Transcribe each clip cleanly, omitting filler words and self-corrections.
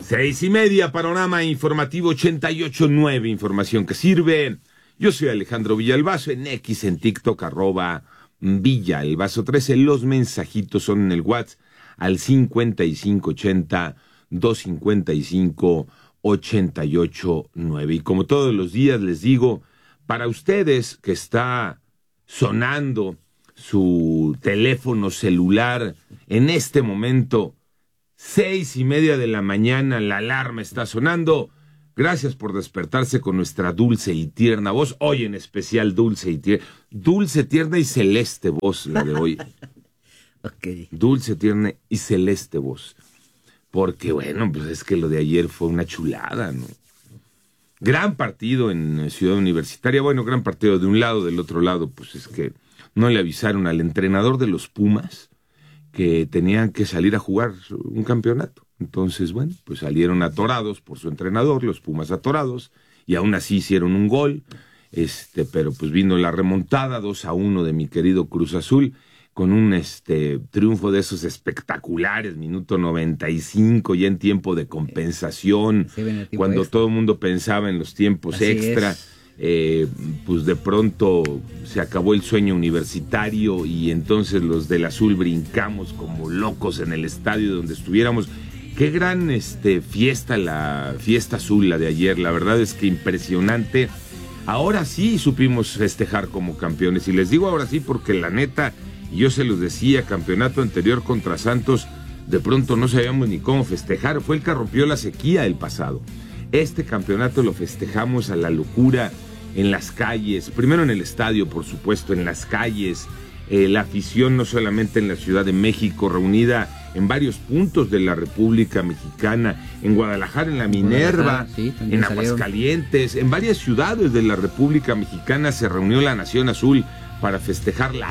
6:30, panorama informativo 88.9, información que sirve. Yo soy Alejandro Villalbazo, en X, en TikTok, @Villalbazo13. Los mensajitos son en el WhatsApp al 5580-255-889. Y como todos los días les digo, para ustedes que está sonando su teléfono celular en este momento, 6:30 de la mañana, la alarma está sonando. Gracias por despertarse con nuestra dulce y tierna voz. Hoy en especial dulce, tierna y celeste voz, la de hoy. Okay. Dulce, tierna y celeste voz. Porque bueno, pues es que lo de ayer fue una chulada, ¿no? Gran partido en Ciudad Universitaria. Bueno, gran partido de un lado, del otro lado, pues es que no le avisaron al entrenador de los Pumas que tenían que salir a jugar un campeonato. Entonces, bueno, pues salieron atorados por su entrenador, los Pumas atorados, y aún así hicieron un gol, pero pues vino la remontada 2-1 de mi querido Cruz Azul, con un triunfo de esos espectaculares, minuto 95, ya en tiempo de compensación, cuando extra. Todo el mundo pensaba en los tiempos así extra. Pues de pronto se acabó el sueño universitario y entonces los del azul brincamos como locos en el estadio donde estuviéramos. Qué gran fiesta, la fiesta azul, la de ayer. La verdad es que impresionante. Ahora sí supimos festejar como campeones, y les digo ahora sí porque la neta, yo se los decía, campeonato anterior contra Santos, de pronto no sabíamos ni cómo festejar. Fue el que rompió la sequía el pasado. Este campeonato lo festejamos a la locura en las calles, primero en el estadio, por supuesto, en las calles, la afición no solamente en la Ciudad de México, reunida en varios puntos de la República Mexicana, en Guadalajara, en la Minerva, sí, en Aguascalientes, en varias ciudades de la República Mexicana se reunió la Nación Azul para festejar el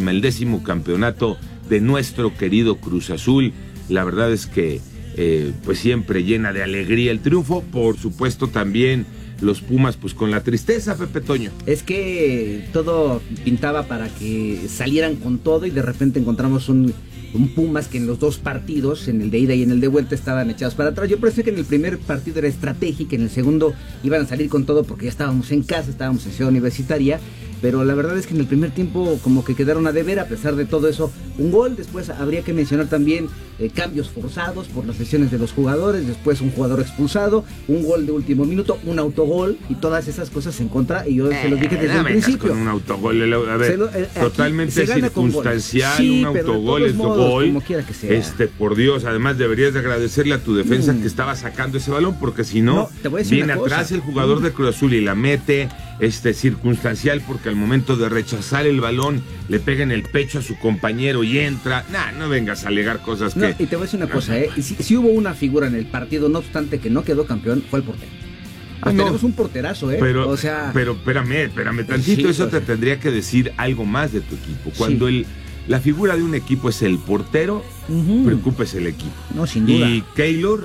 10º campeonato de nuestro querido Cruz Azul. La verdad es que pues siempre llena de alegría el triunfo. Por supuesto también los Pumas pues con la tristeza, Pepe Toño. Es que todo pintaba para que salieran con todo y de repente encontramos un Pumas que en los dos partidos, en el de ida y en el de vuelta, estaban echados para atrás. Yo pensé que en el primer partido era estratégico, en el segundo iban a salir con todo porque ya estábamos en casa, estábamos en Ciudad Universitaria, pero la verdad es que en el primer tiempo como que quedaron a deber. A pesar de todo eso, un gol. Después habría que mencionar también cambios forzados por las lesiones de los jugadores, después un jugador expulsado, un gol de último minuto, un autogol y todas esas cosas en contra, y yo se los dije desde el principio. Con un autogol, a ver, totalmente circunstancial, sí, un autogol es gol, como quiera que sea. Por Dios, además deberías de agradecerle a tu defensa que estaba sacando ese balón, porque si no viene atrás el jugador de Cruz Azul y la mete, circunstancial, porque al momento de rechazar el balón le pega en el pecho a su compañero y entra. No vengas a alegar cosas que... Y te voy a decir una cosa, si hubo una figura en el partido, no obstante que no quedó campeón, fue el portero. Tenemos un porterazo, pero espérame tantito, sí, eso te tendría que decir algo más de tu equipo. Cuando la figura de un equipo es el portero, preocúpese el equipo. No, sin duda. Y Keylor,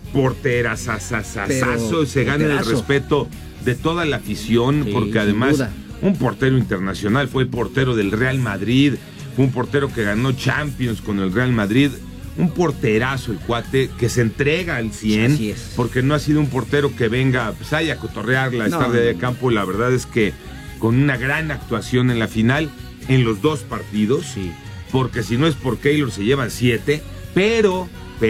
porterazazazazo, se gana el respeto de toda la afición, sí, porque además un portero internacional, fue portero del Real Madrid, fue un portero que ganó Champions con el Real Madrid, un porterazo el cuate, que se entrega al 100, porque no ha sido un portero que venga pues, a cotorrearla, estar de campo. La verdad es que con una gran actuación en la final, en los dos partidos, sí, porque si no es por Keylor se llevan 7, pero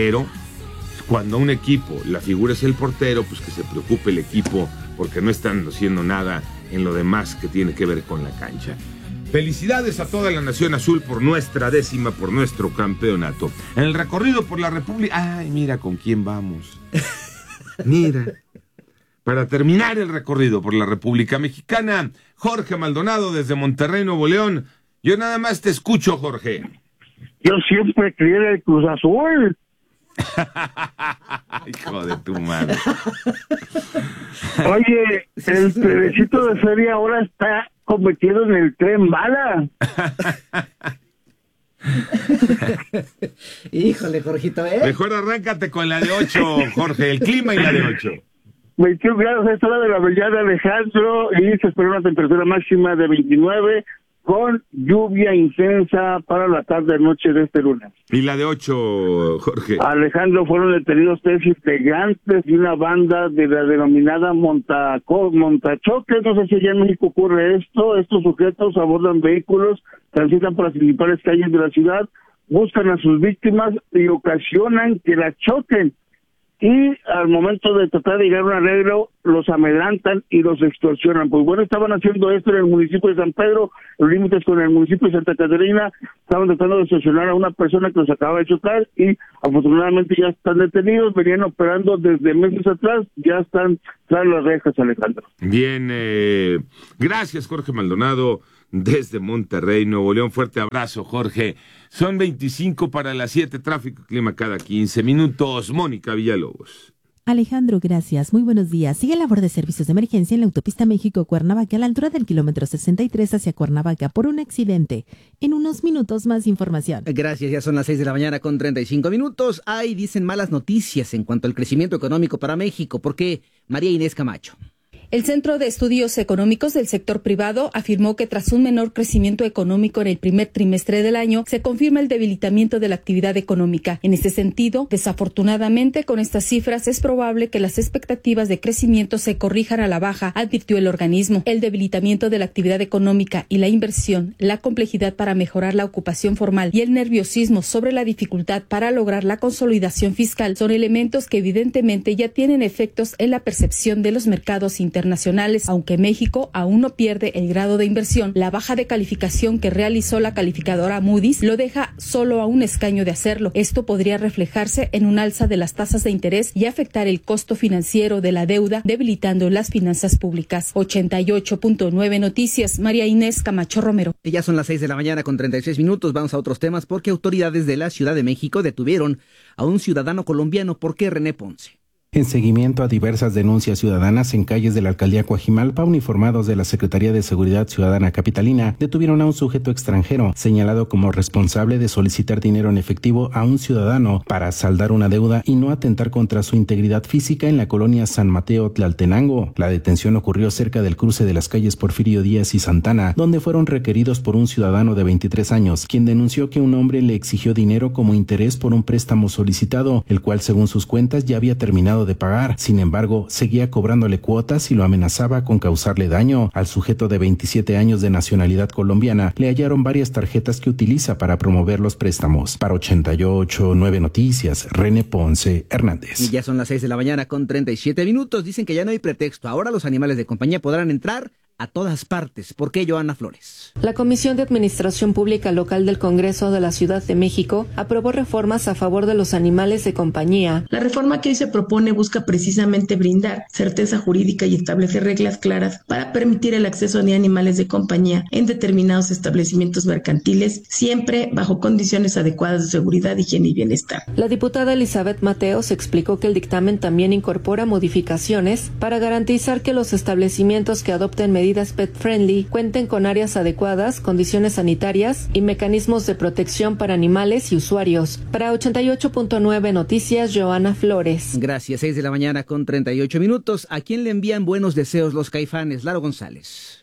cuando un equipo, la figura es el portero, pues que se preocupe el equipo, porque no están haciendo nada en lo demás que tiene que ver con la cancha. Felicidades a toda la Nación Azul por nuestra 10ª, por nuestro campeonato. En el recorrido por la República... ¡Ay, mira con quién vamos! Mira. Para terminar el recorrido por la República Mexicana, Jorge Maldonado desde Monterrey, Nuevo León. Yo nada más te escucho, Jorge. Yo siempre creí en el Cruz Azul. Hijo de tu madre. Oye, el trenecito de feria ahora está convertido en el tren bala. Híjole, Jorgito, Mejor arráncate con la de 8, Jorge, el clima y la de 8. 21 grados a esta hora de la mañana, Alejandro, y se espera una temperatura máxima de 29, con lluvia intensa para la tarde-noche de este lunes. ¿Y la de 8, Jorge? Alejandro, fueron detenidos 3 integrantes de una banda de la denominada montachoques. No sé si allá en México ocurre esto. Estos sujetos abordan vehículos, transitan por las principales calles de la ciudad, buscan a sus víctimas y ocasionan que las choquen. Y al momento de tratar de llegar a un arreglo, los amedrantan y los extorsionan. Pues bueno, estaban haciendo esto en el municipio de San Pedro, los límites con el municipio de Santa Catarina. Estaban tratando de extorsionar a una persona que los acaba de chocar y afortunadamente ya están detenidos. Venían operando desde meses atrás, ya están tras las rejas, Alejandro. Bien, gracias, Jorge Maldonado, desde Monterrey, Nuevo León. Fuerte abrazo, Jorge. Son 25 para las 7, tráfico y clima cada 15 minutos. Mónica Villalobos. Alejandro, gracias. Muy buenos días. Sigue labor de servicios de emergencia en la autopista México-Cuernavaca a la altura del kilómetro 63 hacia Cuernavaca por un accidente. En unos minutos más información. Gracias, ya son las 6 de la mañana con 35 minutos. Ahí dicen malas noticias en cuanto al crecimiento económico para México. ¿Por qué? María Inés Camacho. El Centro de Estudios Económicos del Sector Privado afirmó que tras un menor crecimiento económico en el primer trimestre del año, se confirma el debilitamiento de la actividad económica. En ese sentido, desafortunadamente, con estas cifras es probable que las expectativas de crecimiento se corrijan a la baja, advirtió el organismo. El debilitamiento de la actividad económica y la inversión, la complejidad para mejorar la ocupación formal y el nerviosismo sobre la dificultad para lograr la consolidación fiscal son elementos que evidentemente ya tienen efectos en la percepción de los mercados internacionales. Aunque México aún no pierde el grado de inversión, la baja de calificación que realizó la calificadora Moody's lo deja solo a un escaño de hacerlo. Esto podría reflejarse en un alza de las tasas de interés y afectar el costo financiero de la deuda, debilitando las finanzas públicas. 88.9 Noticias, María Inés Camacho Romero. Ya son las 6 de la mañana con 36 minutos. Vamos a otros temas porque autoridades de la Ciudad de México detuvieron a un ciudadano colombiano. ¿Por qué, René Ponce? En seguimiento a diversas denuncias ciudadanas en calles de la alcaldía Coajimalpa, uniformados de la Secretaría de Seguridad Ciudadana Capitalina detuvieron a un sujeto extranjero señalado como responsable de solicitar dinero en efectivo a un ciudadano para saldar una deuda y no atentar contra su integridad física en la colonia San Mateo Tlaltenango. La detención ocurrió cerca del cruce de las calles Porfirio Díaz y Santana, donde fueron requeridos por un ciudadano de 23 años, quien denunció que un hombre le exigió dinero como interés por un préstamo solicitado, el cual según sus cuentas ya había terminado de pagar. Sin embargo, seguía cobrándole cuotas y lo amenazaba con causarle daño. Al sujeto de 27 años de nacionalidad colombiana le hallaron varias tarjetas que utiliza para promover los préstamos. Para 88.9 Noticias, René Ponce Hernández. Y ya son las 6 de la mañana con 37 minutos. Dicen que ya no hay pretexto. Ahora los animales de compañía podrán entrar a todas partes. ¿Por qué, Joana Flores? La Comisión de Administración Pública Local del Congreso de la Ciudad de México aprobó reformas a favor de los animales de compañía. La reforma que hoy se propone busca precisamente brindar certeza jurídica y establecer reglas claras para permitir el acceso de animales de compañía en determinados establecimientos mercantiles, siempre bajo condiciones adecuadas de seguridad, higiene y bienestar. La diputada Elizabeth Mateos explicó que el dictamen también incorpora modificaciones para garantizar que los establecimientos que adopten medidas pet-friendly cuenten con áreas adecuadas, condiciones sanitarias y mecanismos de protección para animales y usuarios. Para 88.9 Noticias, Joana Flores. Gracias, 6 de la mañana con 38 minutos. ¿A quién le envían buenos deseos los Caifanes? Lalo González.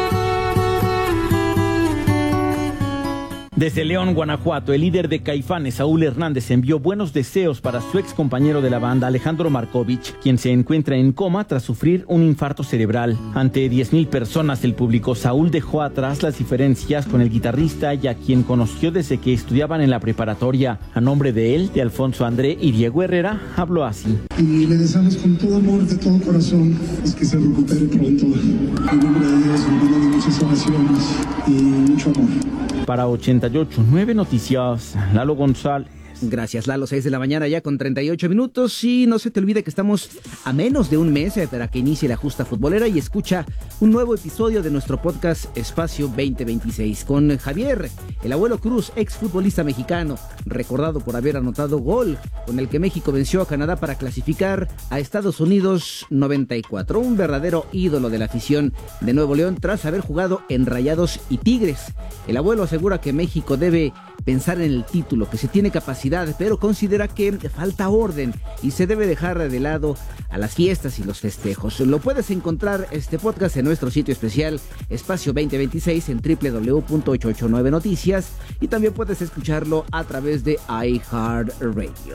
Desde León, Guanajuato, el líder de Caifanes, Saúl Hernández, envió buenos deseos para su ex compañero de la banda, Alejandro Markovich, quien se encuentra en coma tras sufrir un infarto cerebral. Ante 10,000 personas del público, Saúl dejó atrás las diferencias con el guitarrista y a quien conoció desde que estudiaban en la preparatoria. A nombre de él, de Alfonso André y Diego Herrera, habló así. Y le deseamos con todo amor, de todo corazón, pues que se recupere pronto. En nombre de Dios, le mandamos muchas oraciones y mucho amor. Para 88.9 Noticias, Lalo González. Gracias, Lalo, 6 de la mañana ya con 38 minutos. Y no se te olvide que estamos a menos de un mes para que inicie la justa futbolera y escucha un nuevo episodio de nuestro podcast Espacio 2026 con Javier, el abuelo Cruz, exfutbolista mexicano, recordado por haber anotado gol con el que México venció a Canadá para clasificar a Estados Unidos 94. Un verdadero ídolo de la afición de Nuevo León tras haber jugado en Rayados y Tigres. El abuelo asegura que México debe pensar en el título, que se tiene capacidad festividad, pero considera que falta orden y se debe dejar de lado a las fiestas y los festejos. Lo puedes encontrar este podcast en nuestro sitio especial Espacio 2026 en www.889noticias y también puedes escucharlo a través de iHeartRadio.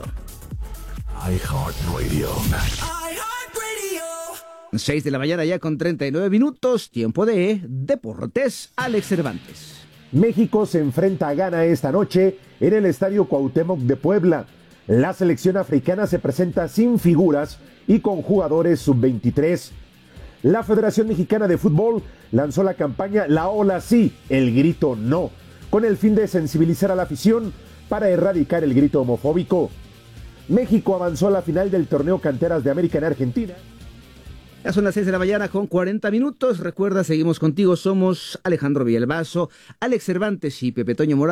6 de la mañana ya con 39 minutos, tiempo de Deportes. Alex Cervantes. México se enfrenta a Ghana esta noche en el Estadio Cuauhtémoc de Puebla. La selección africana se presenta sin figuras y con jugadores sub-23. La Federación Mexicana de Fútbol lanzó la campaña La Ola Sí, el grito no, con el fin de sensibilizar a la afición para erradicar el grito homofóbico. México avanzó a la final del torneo Canteras de América en Argentina. Ya son las 6 de la mañana con 40 minutos. Recuerda, seguimos contigo. Somos Alejandro Villalbazo, Alex Cervantes y Pepe Toño Morales.